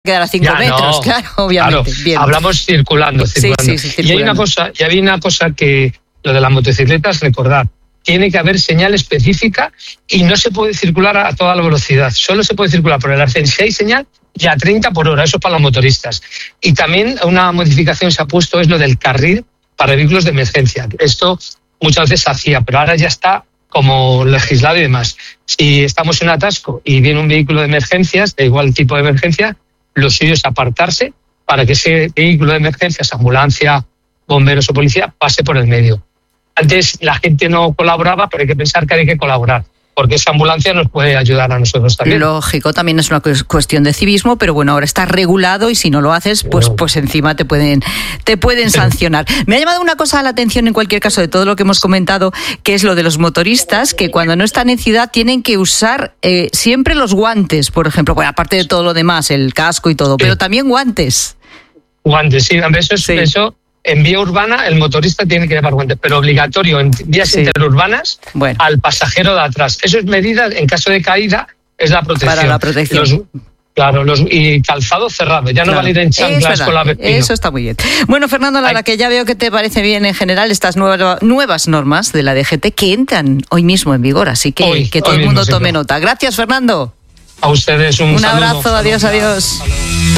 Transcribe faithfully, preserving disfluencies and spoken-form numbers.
quedar a cinco Ya, metros, no, claro, obviamente. Claro, Bien. hablamos circulando, circulando. Sí, sí, sí, circulando. Y hay una cosa, y hay una cosa que lo de las motocicletas, recordar, tiene que haber señal específica y no se puede circular a toda la velocidad. Solo se puede circular por el arcén si hay señal y a treinta por hora. Eso es para los motoristas. Y también una modificación se ha puesto es lo del carril para vehículos de emergencia. Esto muchas veces se hacía, pero ahora ya está como legislado y demás. Si estamos en un atasco y viene un vehículo de emergencias, da igual el tipo de emergencia, lo suyo es apartarse para que ese vehículo de emergencias, ambulancia, bomberos o policía, pase por el medio. Antes la gente no colaboraba, pero hay que pensar que hay que colaborar, porque esa ambulancia nos puede ayudar a nosotros también. Lógico, también es una cuestión de civismo, pero bueno, ahora está regulado y si no lo haces, pues, pues encima te pueden, te pueden sancionar. Me ha llamado una cosa a la atención en cualquier caso de todo lo que hemos comentado, que es lo de los motoristas, que cuando no están en ciudad tienen que usar eh, siempre los guantes, por ejemplo, bueno, aparte de todo lo demás, el casco y todo, sí. Pero también guantes. Guantes, sí, eso es sí. eso. En vía urbana el motorista tiene que llevar guantes, pero obligatorio en vías sí. interurbanas bueno. al pasajero de atrás. Eso es medida, en caso de caída, es la protección. Para la protección. Los, claro, los, y calzado cerrado, ya claro. no vale ir en chanclas con la vecina. Eso está muy bien. Bueno, Fernando Lara, Ay. que ya veo que te parece bien en general estas nuevas, nuevas normas de la D G T que entran hoy mismo en vigor, así que hoy, que todo el mundo tome nota. Gracias, Fernando. A ustedes un, un saludo. abrazo, adiós, adiós.